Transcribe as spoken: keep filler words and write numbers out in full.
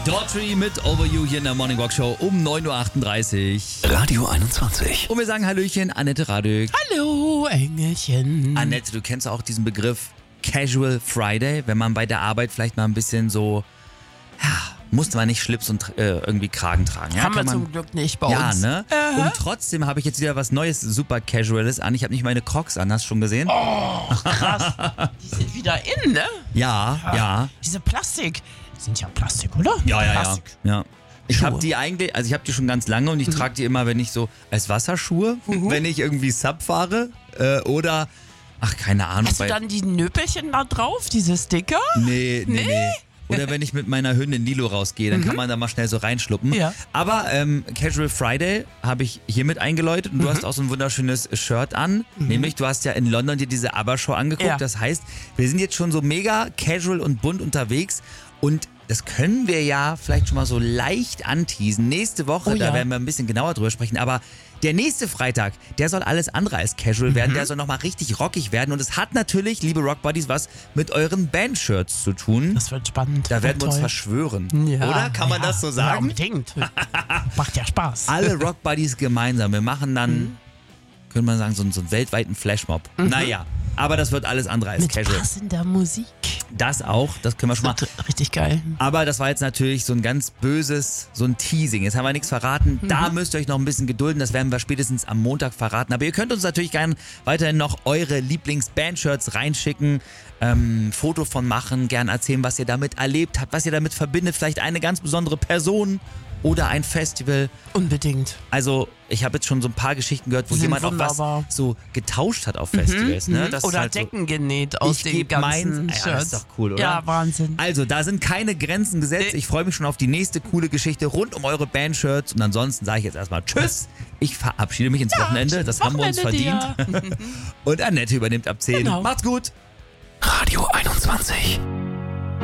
Daughtry mit Over You hier in der Morning Walk Show um neun Uhr achtunddreißig. Radio einundzwanzig. Und wir sagen Hallöchen, Annette Radök. Hallo, Engelchen. Annette, du kennst auch diesen Begriff Casual Friday, wenn man bei der Arbeit vielleicht mal ein bisschen so, ja, musste man nicht Schlips und äh, irgendwie Kragen tragen. Ja, Haben wir kann man, zum Glück nicht bei ja, uns. ne? Äh. Und trotzdem habe ich jetzt wieder was Neues, super Casuales an. Ich habe nicht meine Crocs an, hast du schon gesehen? Oh, krass. Die sind wieder in, ne? Ja, ja. Diese Plastik. Die sind ja Plastik, oder? Ja, ja, Plastik. ja. ja. Ich Schuhe. habe die eigentlich, also ich habe die schon ganz lange und ich trage die immer, wenn ich so als Wasserschuhe, wenn ich irgendwie Sub fahre äh, oder, ach keine Ahnung. Hast du bei- dann die Nöpelchen da drauf, diese Sticker? Nee, nee, nee. Nee? Oder wenn ich mit meiner Hündin Lilo rausgehe, dann kann man da mal schnell so reinschluppen. Ja. Aber ähm, Casual Friday habe ich hiermit eingeläutet und du hast auch so ein wunderschönes Shirt an. Nämlich, du hast ja in London dir diese ABBA-Show angeguckt. Ja. Das heißt, wir sind jetzt schon so mega casual und bunt unterwegs und das können wir ja vielleicht schon mal so leicht anteasen. Nächste Woche, Oh da ja. werden wir ein bisschen genauer drüber sprechen, aber der nächste Freitag, der soll alles andere als casual werden, der soll nochmal richtig rockig werden und es hat natürlich, liebe Rockbuddies, was mit euren Bandshirts zu tun. Das wird spannend. Da werden wir uns toll. verschwören. Ja, Oder? Kann man ja, das so Ja, sagen? unbedingt. Macht ja Spaß. Alle Rockbuddies gemeinsam. Wir machen dann, könnte man sagen, so, einen- so einen weltweiten Flashmob. Naja, aber das wird alles andere als Mit casual. passender Musik. Das auch, das können wir schon mal. Das wird richtig geil. Aber das war jetzt natürlich so ein ganz böses, so ein Teasing. Jetzt haben wir nichts verraten. Da müsst ihr euch noch ein bisschen gedulden. Das werden wir spätestens am Montag verraten. Aber ihr könnt uns natürlich gerne weiterhin noch eure Lieblings-Bandshirts reinschicken. Ähm, Foto von machen, gerne erzählen, was ihr damit erlebt habt, was ihr damit verbindet. Vielleicht eine ganz besondere Person oder ein Festival. Unbedingt. Also ich habe jetzt schon so ein paar Geschichten gehört, wo Sind jemand auch wunderbar. was so getauscht hat auf Festivals. Ne? Das ist Oder halt so, Decken genäht aus ich den geb ganzen meins. Shirts. Ja, das ist doch cool, oder? Ja, Wahnsinn. Also, da sind keine Grenzen gesetzt. Ich freue mich schon auf die nächste coole Geschichte rund um eure Bandshirts. Und ansonsten sage ich jetzt erstmal Tschüss. Ich verabschiede mich ins Wochenende. Das haben wir uns verdient. Wochenende dir. Und Annette übernimmt ab zehn. Genau. Macht's gut. Radio einundzwanzig.